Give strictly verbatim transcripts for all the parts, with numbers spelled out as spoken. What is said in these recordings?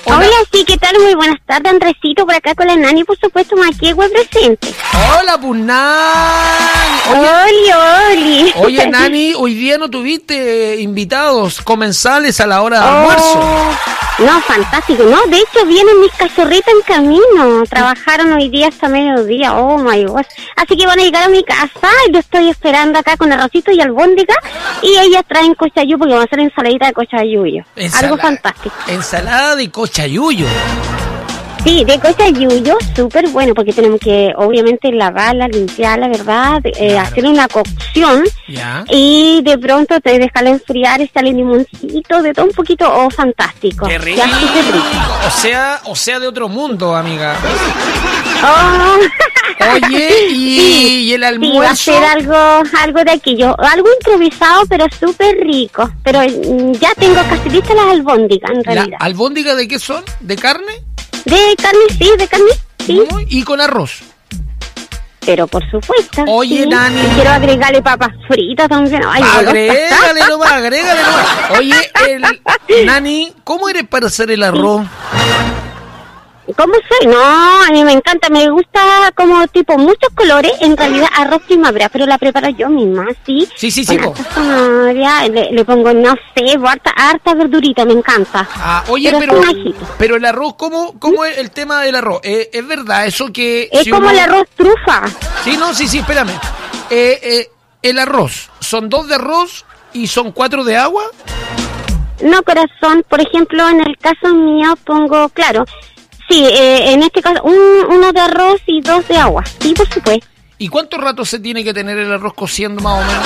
Hola. Hola, sí, ¿qué tal? Muy buenas tardes, Andresito, por acá con la Nani, por supuesto, Maquegüe presente. Hola, pues Nani. Oli, oli. Oye, Nani, hoy día no tuviste invitados comensales a la hora de Oh, almuerzo. No, fantástico, ¿no? De hecho, vienen mis cachorritas en camino. Trabajaron hoy día hasta mediodía. Oh, my God. Así que van a llegar a mi casa. Yo estoy esperando acá con arrocito y albóndiga. Y ellas traen cochayú porque van a hacer ensaladita de cochayuyo. Ensala- Algo fantástico. Ensalada de cochayuyo. Sí, de cochayuyo, súper bueno, porque tenemos que, obviamente, lavarla, limpiarla, ¿verdad? Eh, Claro. Hacer una cocción. Ya. Y de pronto te dejarla enfriar, echarle limoncito, de todo un poquito, oh, fantástico. Qué rico. Ya, súper rico. O sea, o sea, de otro mundo, amiga. Oh. Oye, y, Sí, y el sí, va a almuerzo. ser algo, algo de aquello, algo improvisado, pero súper rico. Pero mm, ya tengo casi listas las albóndigas, en ¿La realidad. albóndiga de qué son? ¿De carne? De carne, sí, de carne, sí. Muy- Y con arroz. Pero por supuesto. Oye, sí. Nani. Y quiero agregarle papas fritas también. Ay, Agrégale nomás, agrégale nomás. Oye, el, Nani, ¿cómo eres para hacer el arroz? ¿Cómo soy? No, a mí me encanta, me gusta como tipo muchos colores, en realidad arroz primavera, pero la preparo yo misma, ¿sí? Sí, sí, sí, Con po. harta zanahoria, le, le pongo, no sé, harta, harta verdurita, me encanta. Ah, oye, Pero pero, con ajito. pero el arroz, ¿cómo, cómo es el tema del arroz? Eh, ¿Es verdad eso que... Es si como uno- el arroz trufa. Sí, no, sí, sí, espérame. Eh, eh, el arroz, ¿son dos de arroz y son cuatro de agua? No, corazón, por ejemplo, en el caso mío pongo, claro, sí, eh, en este caso, un, uno de arroz y dos de agua, sí, por supuesto. ¿Y cuánto rato se tiene que tener el arroz cociendo más o menos?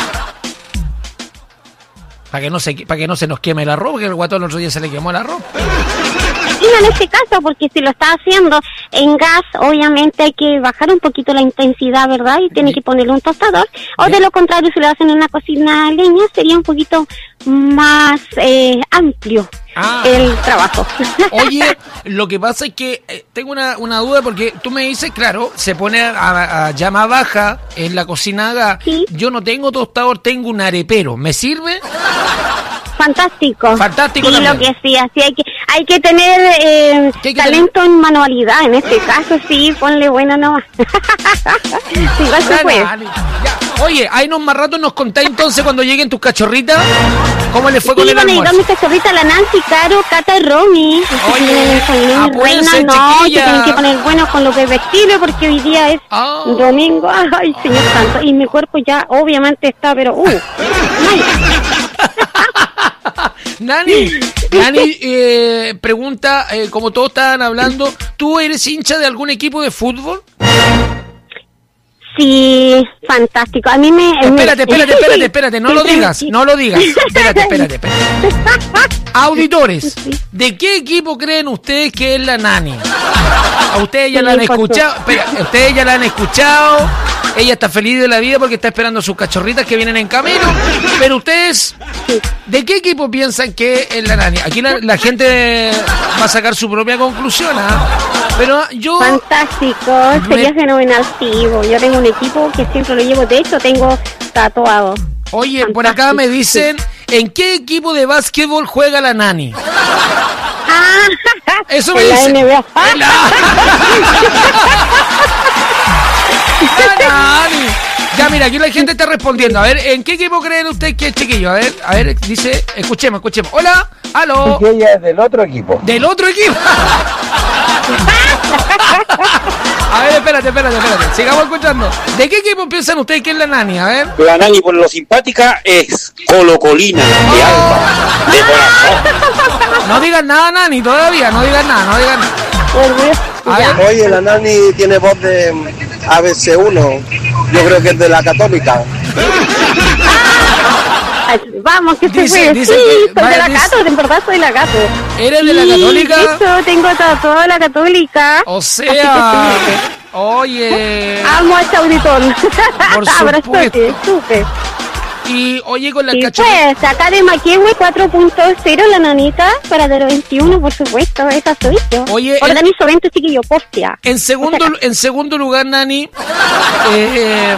Para que no se, para que no se nos queme el arroz, porque el guatón el otro día se le quemó el arroz. Y no en este caso, porque si lo está haciendo en gas, obviamente hay que bajar un poquito la intensidad, ¿verdad? Y tiene que ponerle un tostador. O de lo contrario, si lo hacen en una cocina a leña, sería un poquito más eh, amplio Ah. el trabajo. Oye, lo que pasa es que eh, tengo una, una duda porque tú me dices, claro, se pone a, a llama baja en la cocina a gas. Sí. Yo no tengo tostador, tengo un arepero. ¿Me sirve? Fantástico. Fantástico Sí, también. lo que sí, así hay que hay que tener eh, ¿Qué hay que talento en manualidad. En este caso, sí, ponle buena nomás. Sí, igual se Ya, puede. dale, ya. Oye, ahí nos más rato nos contáis entonces cuando lleguen tus cachorritas, ¿cómo les fue con Sí, el van a llegar almuerzo? mis cachorritas, la Nancy, Caro, Cata y Romy. Oye, Tienen el desayuno, mi apúrense, reina, no, se chiquilla. tienen que poner buenos con los bebestibles porque hoy día es Ah. domingo. Ay, señor santo. Y mi cuerpo ya obviamente está, pero uh. Ay. Nani, Nani eh, pregunta, eh, como todos estaban hablando, ¿tú eres hincha de algún equipo de fútbol? Sí, fantástico. A mí me... Espérate, me- espérate, espérate, espérate, no lo digas, no lo digas. Espérate, espérate, espérate. Auditores, ¿de qué equipo creen ustedes que es la Nani? A ustedes ya la han Sí, por escuchado, espera, ustedes ya la han escuchado, ella está feliz de la vida porque está esperando a sus cachorritas que vienen en camino, pero ustedes, ¿de qué equipo piensan que es la Nani? Aquí la, la gente va a sacar su propia conclusión, ¿ah? Pero yo... Fantástico, sería Me- fenomenal, sí. Yo tengo un equipo que siempre lo llevo, de hecho tengo tatuado. Oye, por acá me dicen, ¿en qué equipo de básquetbol juega la Nani? Ah, Eso me en la dicen. N B A. En la- La Nani. Ya, mira, aquí la gente está respondiendo. A ver, ¿en qué equipo creen ustedes que es chiquillo? A ver, a ver, dice, escuchemos, escuchemos. Hola, aló. Que ella es del otro equipo. Del otro equipo. A ver, espérate, espérate, espérate. Sigamos escuchando. ¿De qué equipo piensan ustedes que es la Nani? A ver. La Nani, por lo simpática, es colocolina de alma, de corazón. No digan nada, Nani, todavía. No digan nada, no digan nada. A ver. Oye, la Nani tiene voz de A B C uno. Yo creo que es de la Católica. Ay, vamos, que Dice- se puede. dice Sí, que- soy de vaya, la dice- Cato, en verdad soy la Cato. ¿Eres de la Sí, Católica? Eso, tengo tatuado de la Católica. O Así sea, que sí, oye. amo a este auditor. Por Abrazote, supuesto. súper. Y oye, con la Y cachorrita. pues, acá de Maquehue cuatro punto cero, la nanita, para de los veintiuno, por supuesto, esa soy yo. Oye, Organizo eventos, chiquillo, postia. En segundo, en segundo lugar, Nani. eh,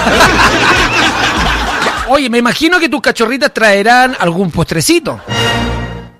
Oye, me imagino que tus cachorritas traerán algún postrecito.